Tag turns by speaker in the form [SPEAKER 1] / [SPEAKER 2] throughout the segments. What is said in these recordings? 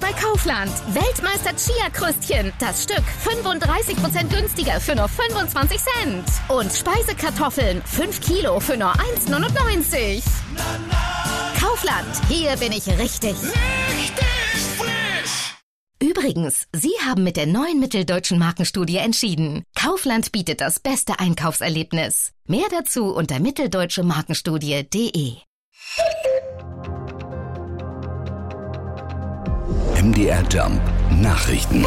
[SPEAKER 1] bei Kaufland. Weltmeister Chia-Krüstchen. Das Stück 35% günstiger für nur 25 Cent. Und Speisekartoffeln 5 Kilo für nur 1,99. Kaufland, hier bin ich richtig.
[SPEAKER 2] Richtig frisch!
[SPEAKER 1] Übrigens, Sie haben mit der neuen Mitteldeutschen Markenstudie entschieden. Kaufland bietet das beste Einkaufserlebnis. Mehr dazu unter mitteldeutschemarkenstudie.de.
[SPEAKER 3] MDR Jump Nachrichten.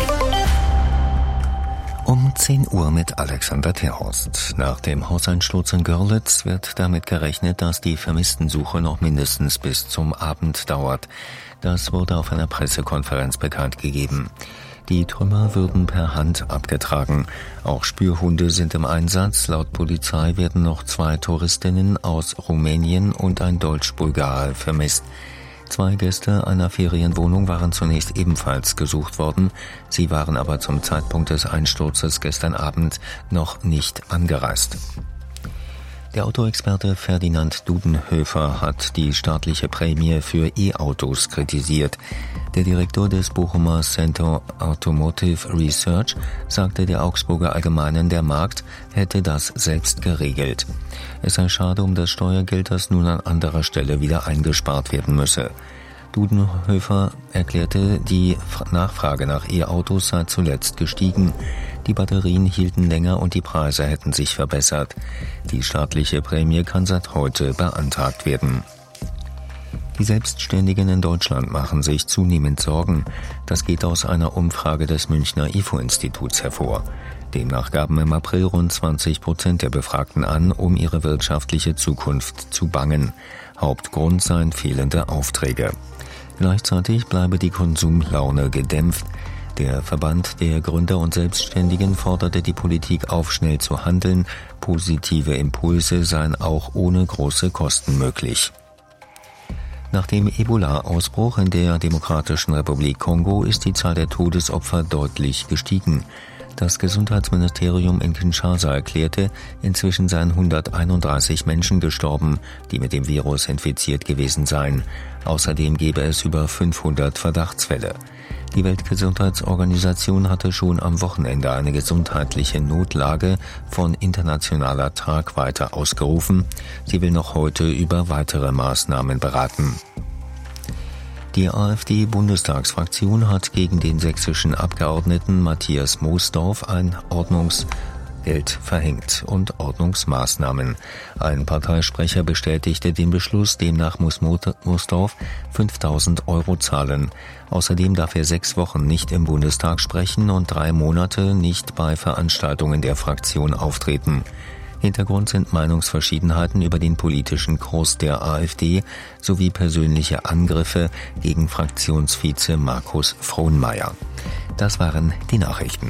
[SPEAKER 4] Um 10 Uhr mit Alexander Terhorst. Nach dem Hauseinsturz in Görlitz wird damit gerechnet, dass die Vermisstensuche noch mindestens bis zum Abend dauert. Das wurde auf einer Pressekonferenz bekannt gegeben. Die Trümmer würden per Hand abgetragen. Auch Spürhunde sind im Einsatz. Laut Polizei werden noch 2 Touristinnen aus Rumänien und ein Deutsch-Bulgare vermisst. 2 Gäste einer Ferienwohnung waren zunächst ebenfalls gesucht worden. Sie waren aber zum Zeitpunkt des Einsturzes gestern Abend noch nicht angereist. Der Autoexperte Ferdinand Dudenhöfer hat die staatliche Prämie für E-Autos kritisiert. Der Direktor des Bochumer Center Automotive Research sagte der Augsburger Allgemeinen, der Markt hätte das selbst geregelt. Es sei schade um das Steuergeld, das nun an anderer Stelle wieder eingespart werden müsse. Dudenhöfer erklärte, die Nachfrage nach E-Autos sei zuletzt gestiegen. Die Batterien hielten länger und die Preise hätten sich verbessert. Die staatliche Prämie kann seit heute beantragt werden. Die Selbstständigen in Deutschland machen sich zunehmend Sorgen. Das geht aus einer Umfrage des Münchner IFO-Instituts hervor. Demnach gaben im April rund 20% der Befragten an, um ihre wirtschaftliche Zukunft zu bangen. Hauptgrund seien fehlende Aufträge. Gleichzeitig bleibe die Konsumlaune gedämpft. Der Verband der Gründer und Selbstständigen forderte die Politik auf, schnell zu handeln. Positive Impulse seien auch ohne große Kosten möglich. Nach dem Ebola-Ausbruch in der Demokratischen Republik Kongo ist die Zahl der Todesopfer deutlich gestiegen. Das Gesundheitsministerium in Kinshasa erklärte, inzwischen seien 131 Menschen gestorben, die mit dem Virus infiziert gewesen seien. Außerdem gebe es über 500 Verdachtsfälle. Die Weltgesundheitsorganisation hatte schon am Wochenende eine gesundheitliche Notlage von internationaler Tragweite ausgerufen. Sie will noch heute über weitere Maßnahmen beraten. Die AfD-Bundestagsfraktion hat gegen den sächsischen Abgeordneten Matthias Moosdorf ein Ordnungsgeld verhängt und Ordnungsmaßnahmen. Ein Parteisprecher bestätigte den Beschluss, demnach muss Moosdorf 5.000 € zahlen. Außerdem darf er 6 Wochen nicht im Bundestag sprechen und 3 Monate nicht bei Veranstaltungen der Fraktion auftreten. Hintergrund sind Meinungsverschiedenheiten über den politischen Kurs der AfD sowie persönliche Angriffe gegen Fraktionsvize Markus Frohnmeier. Das waren die Nachrichten.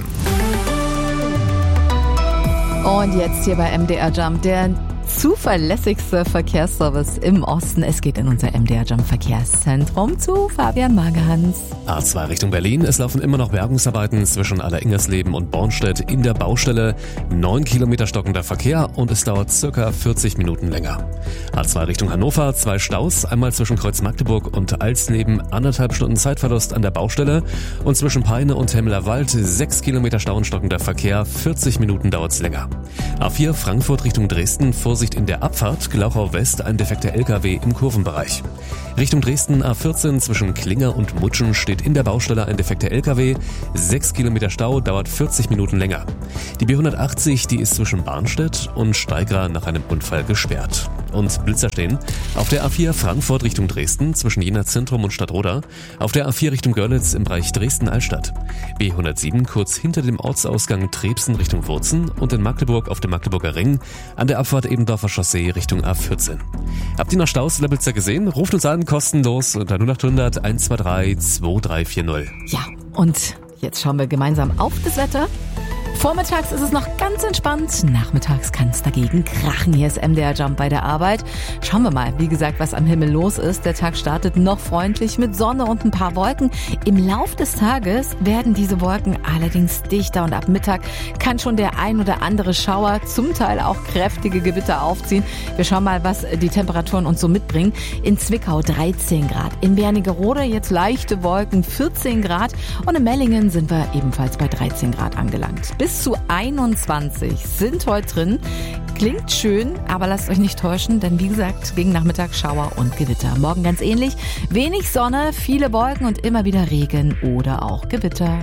[SPEAKER 5] Und jetzt hier bei MDR Jump, der zuverlässigste Verkehrsservice im Osten. Es geht in unser MDR Jump Verkehrszentrum zu Fabian Magerhans.
[SPEAKER 6] A2 Richtung Berlin. Es laufen immer noch Bergungsarbeiten zwischen Alleringgersleben und Bornstedt in der Baustelle. 9 Kilometer stockender Verkehr und es dauert circa 40 Minuten länger. A2 Richtung Hannover. 2 Staus. Einmal zwischen Kreuz Magdeburg und Alsleben. 1,5 Stunden Zeitverlust an der Baustelle. Und zwischen Peine und Hemmelerwald 6 Kilometer Stau und stockender Verkehr. 40 Minuten dauert's länger. A4 Frankfurt Richtung Dresden. Vorsicht in der Abfahrt, Glauchau West, ein defekter LKW im Kurvenbereich. Richtung Dresden A14 zwischen Klinger und Mutschen steht in der Baustelle ein defekter LKW. 6 Kilometer Stau, dauert 40 Minuten länger. Die B180, die ist zwischen Barnstedt und Steigra nach einem Unfall gesperrt. Und Blitzer stehen auf der A4 Frankfurt Richtung Dresden zwischen Jena Zentrum und Stadtroda. Auf der A4 Richtung Görlitz im Bereich Dresden-Altstadt. B107 kurz hinter dem Ortsausgang Trebsen Richtung Wurzen und in Magdeburg auf dem Magdeburger Ring an der Abfahrt Ebendorfer Chaussee Richtung A14. Habt ihr noch Staus in der Blitzer gesehen? Ruft uns an, kostenlos unter 0800 123 2340.
[SPEAKER 5] Ja, und jetzt schauen wir gemeinsam auf das Wetter. Vormittags ist es noch ganz entspannt, nachmittags kann es dagegen krachen. Hier ist MDR Jump bei der Arbeit. Schauen wir mal, wie gesagt, was am Himmel los ist. Der Tag startet noch freundlich mit Sonne und ein paar Wolken. Im Lauf des Tages werden diese Wolken allerdings dichter und ab Mittag kann schon der ein oder andere Schauer, zum Teil auch kräftige Gewitter aufziehen. Wir schauen mal, was die Temperaturen uns so mitbringen. In Zwickau 13 Grad, in Wernigerode jetzt leichte Wolken 14 Grad und in Mellingen sind wir ebenfalls bei 13 Grad angelangt. Bis zu 21 sind heute drin. Klingt schön, aber lasst euch nicht täuschen, denn wie gesagt, gegen Nachmittag Schauer und Gewitter. Morgen ganz ähnlich, wenig Sonne, viele Wolken und immer wieder Regen oder auch Gewitter.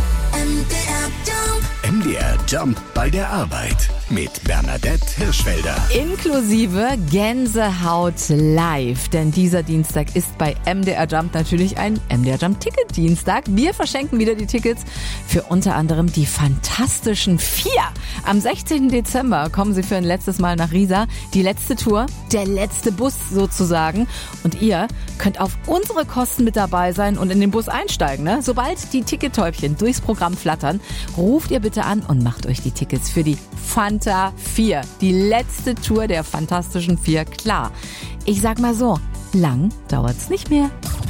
[SPEAKER 3] MDR Jump bei der Arbeit mit Bernadette Hirschfelder.
[SPEAKER 5] Inklusive Gänsehaut live, denn dieser Dienstag ist bei MDR Jump natürlich ein MDR Jump Ticket-Dienstag. Wir verschenken wieder die Tickets für unter anderem die Fantastischen 4. Am 16. Dezember kommen sie für ein letztes Mal nach Riesa. Die letzte Tour, der letzte Bus sozusagen. Und ihr könnt auf unsere Kosten mit dabei sein und in den Bus einsteigen. Ne? Sobald die Tickettäubchen durchs Programm flattern, ruft ihr bitte an und macht euch die Tickets für die Fanta 4. Die letzte Tour der Fantastischen 4 klar. Ich sag mal so, lang dauert's nicht mehr.